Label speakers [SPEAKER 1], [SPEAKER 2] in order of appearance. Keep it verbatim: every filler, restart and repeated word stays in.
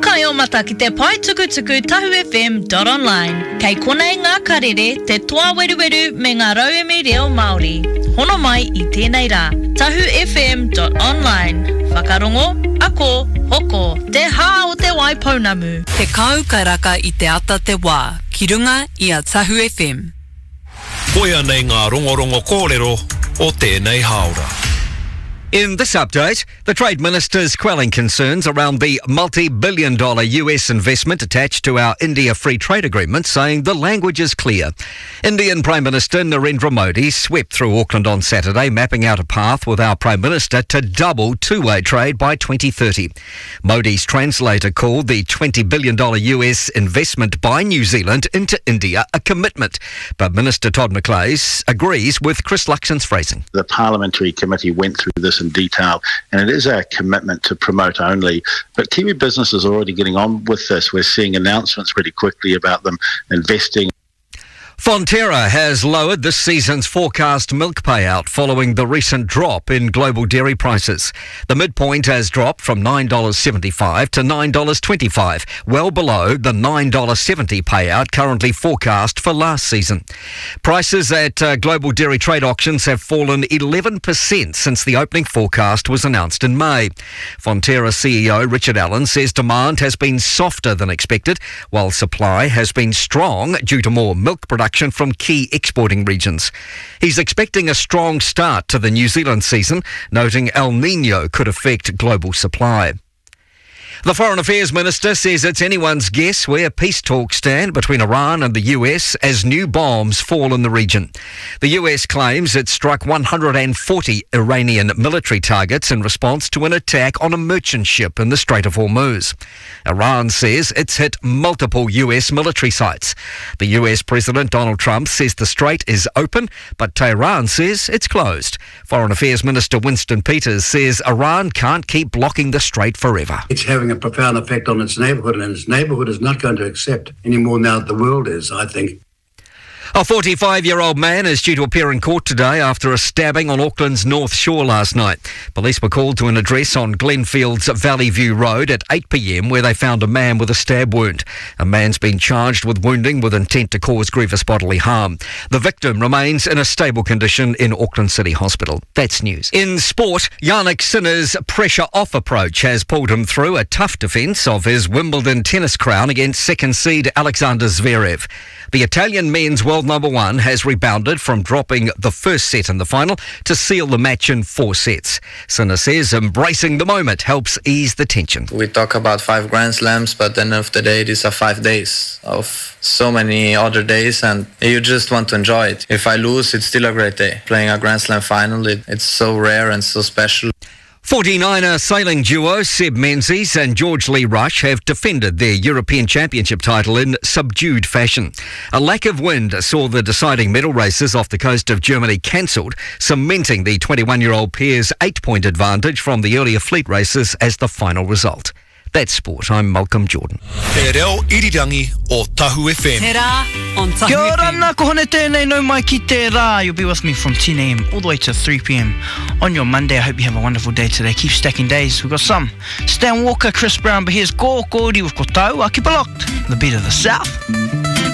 [SPEAKER 1] kai o mata ki te pai tuku tuku tahu f m dot online. Kei konei ngā karere te toa weru weru me ngā rauemi reo Māori. Hono mai i tēnei rā. tahu f m dot online. Whakarongo, ako, hoko, te hā o te wai pounamu.
[SPEAKER 2] Te kau kairaka i te ata te wā, ki runga i a Tahu F M.
[SPEAKER 3] Koia nei ngā rongorongo kōrero o tēnei haora.
[SPEAKER 4] In this update, the Trade Minister's quelling concerns around the multi-billion dollar U S investment attached to our India Free Trade Agreement, saying the language is clear. Indian Prime Minister Narendra Modi swept through Auckland on Saturday, mapping out a path with our Prime Minister to double two-way trade by twenty thirty. Modi's translator called the twenty billion dollar U S investment by New Zealand into India a commitment. But Minister Todd McLeay agrees with Chris Luxon's phrasing.
[SPEAKER 5] The Parliamentary Committee went through this in detail, and it is our commitment to promote only. But Kiwi businesses are already getting on with this. We're seeing announcements pretty quickly about them investing.
[SPEAKER 4] Fonterra has lowered this season's forecast milk payout following the recent drop in global dairy prices. The midpoint has dropped from nine dollars seventy-five to nine dollars twenty-five, well below the nine dollars seventy payout currently forecast for last season. Prices at uh, global dairy trade auctions have fallen eleven percent since the opening forecast was announced in May. Fonterra C E O Richard Allen says demand has been softer than expected, while supply has been strong due to more milk production from key exporting regions. He's expecting a strong start to the New Zealand season, noting El Niño could affect global supply. The Foreign Affairs Minister says it's anyone's guess where peace talks stand between Iran and the U S as new bombs fall in the region. The U S claims it struck one hundred forty Iranian military targets in response to an attack on a merchant ship in the Strait of Hormuz. Iran says it's hit multiple U S military sites. The U S President Donald Trump says the strait is open, but Tehran says it's closed. Foreign Affairs Minister Winston Peters says Iran can't keep blocking the strait forever.
[SPEAKER 6] It's having a profound effect on its neighbourhood, and its neighbourhood is not going to accept any more now that the world is, I think.
[SPEAKER 4] A forty-five-year-old man is due to appear in court today after a stabbing on Auckland's North Shore last night. Police were called to an address on Glenfield's Valley View Road at eight p m where they found a man with a stab wound. A man's been charged with wounding with intent to cause grievous bodily harm. The victim remains in a stable condition in Auckland City Hospital. That's news. In sport, Jannik Sinner's pressure-off approach has pulled him through a tough defence of his Wimbledon tennis crown against second seed Alexander Zverev. The Italian men's world number one has rebounded from dropping the first set in the final to seal the match in four sets. Sinner says embracing the moment helps ease the tension.
[SPEAKER 7] We talk about five Grand Slams, but at the end of the day, these are five days of so many other days, and you just want to enjoy it. If I lose, it's still a great day. Playing a Grand Slam final, it, it's so rare and so special.
[SPEAKER 4] forty-niner sailing duo Seb Menzies and George Lee Rush have defended their European Championship title in subdued fashion. A lack of wind saw the deciding medal races off the coast of Germany cancelled, cementing the twenty-one-year-old pair's eight-point advantage from the earlier fleet races as the final result. That's sport. I'm Malcolm Jordan.
[SPEAKER 3] Te reo irirangi o Tahu F M.
[SPEAKER 2] Te rā on Tahu
[SPEAKER 8] Kia ora,
[SPEAKER 2] F M.
[SPEAKER 8] nā kohone tēnei nau mai ki te rā. You'll be with me from ten a m all the way to three p m on your Monday. I hope you have a wonderful day today. Keep stacking days. We've got some. Stan Walker, Chris Brown, but here's Go Cody with Kotau, Akipalokt, the beat of the South.